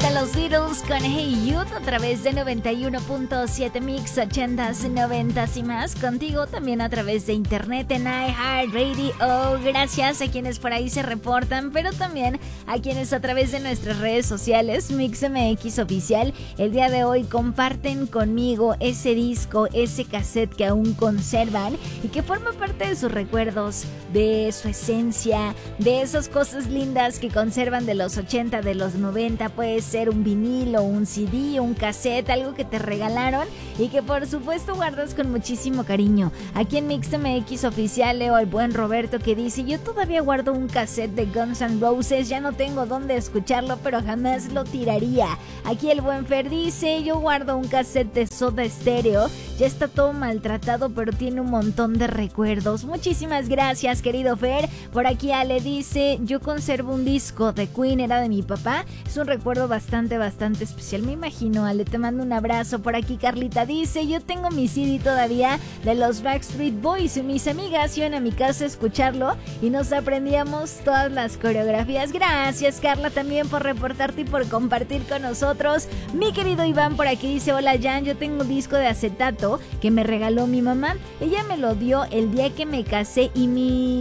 Era los Beatles con Hey Youth a través de 91.7 Mix, 80s, 90s y más. Contigo también a través de internet en iHeartRadio. Gracias a quienes por ahí se reportan, pero también a quienes a través de nuestras redes sociales, MixMX Oficial, el día de hoy comparten conmigo ese disco, ese cassette que aún conservan y que forma parte de sus recuerdos, de su esencia, de esas cosas lindas que conservan de los 80, de los 90. Puede ser un vinilo, un CD, un cassette, algo que te regalaron y que por supuesto guardas con muchísimo cariño. Aquí en MixMX Oficial leo al buen Roberto que dice: yo todavía guardo un cassette de Guns N' Roses, ya no tengo dónde escucharlo, pero jamás lo tiraría. Aquí el buen Fer dice: yo guardo un cassette de Soda Stereo, ya está todo maltratado, pero tiene un montón de recuerdos. Muchísimas gracias, querido Fer. Por aquí Ale dice: yo conservo un disco de Queen, era de mi papá, es un recuerdo bastante especial, me imagino. Ale, te mando un abrazo. Por aquí Carlita dice: yo tengo mi CD todavía de los Backstreet Boys y mis amigas iban a mi casa a escucharlo y nos aprendíamos todas las coreografías. Gracias, Carla, también por reportarte y por compartir con nosotros. Mi querido Iván por aquí dice: hola Jan, yo tengo un disco de acetato que me regaló mi mamá, ella me lo dio el día que me casé y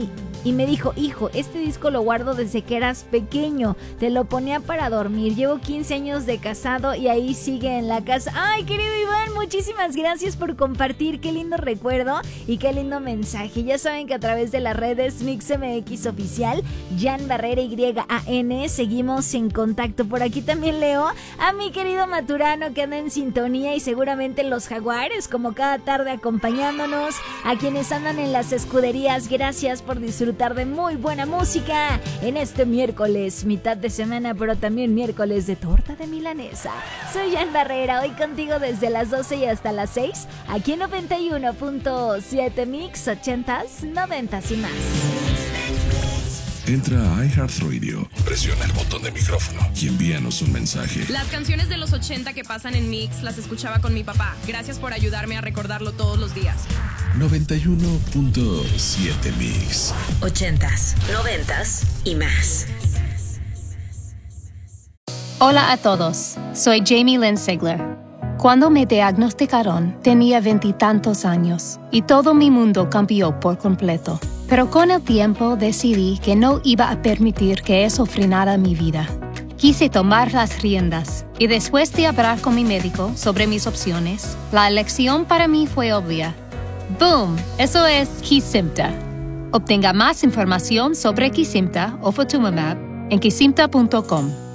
me dijo: hijo, este disco lo guardo desde que eras pequeño, te lo ponía para dormir, llevo 15 años de casado y ahí sigue en la casa. Ay, querido Iván, muchísimas gracias por compartir, qué lindo recuerdo y qué lindo mensaje. Ya saben que a través de las redes MixMX Oficial, Jan Barrera YAN, seguimos en contacto. Por aquí también leo a mi querido Maturano que anda en sintonía y seguramente los Jaguares como cada tarde acompañándonos. A quienes andan en las escuderías, gracias por disfrutar de muy buena música en este miércoles, mitad de semana, pero también miércoles de torta de milanesa. Soy Jan Barrera, hoy contigo desde las 12 y hasta las 6, aquí en 91.7 Mix, 80s, 90s y más. Entra a iHeartRadio, presiona el botón de micrófono y envíanos un mensaje. Las canciones de los 80 que pasan en Mix las escuchaba con mi papá. Gracias por ayudarme a recordarlo todos los días. 91.7 Mix. 80s, 90s y más. Hola a todos, soy Jamie Lynn Sigler. Cuando me diagnosticaron, tenía 20 y tantos años y todo mi mundo cambió por completo. Pero con el tiempo decidí que no iba a permitir que eso frenara mi vida. Quise tomar las riendas y después de hablar con mi médico sobre mis opciones, la elección para mí fue obvia. ¡Boom! Eso es Kesimpta. Obtenga más información sobre Kesimpta o Ofatumumab en kesimpta.com.